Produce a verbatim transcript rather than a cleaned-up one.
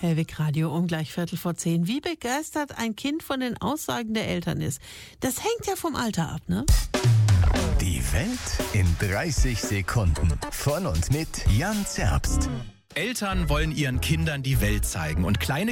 Hellwig Radio um gleich Viertel vor zehn. Wie begeistert ein Kind von den Aussagen der Eltern ist, das hängt ja vom Alter ab, ne? Die Welt in dreißig Sekunden. Von und mit Jan Zerbst. Eltern wollen ihren Kindern die Welt zeigen und kleine